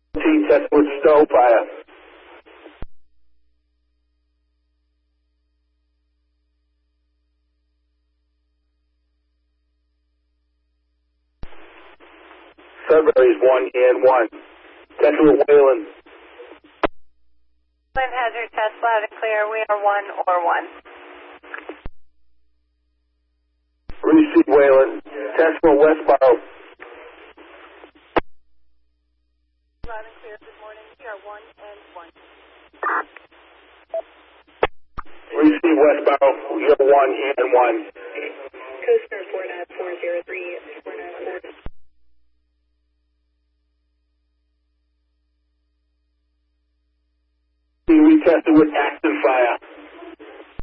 Test with snow fire. Sudbury's 1 and 1. Test with Wayland. Wayland has your test loud and clear. We are 1 or 1. Receive Wayland. Test for Westboro. Loud and clear. Good morning. We are 1 and 1. Receive Westboro. You're 1 and 1. Coaster 4.403.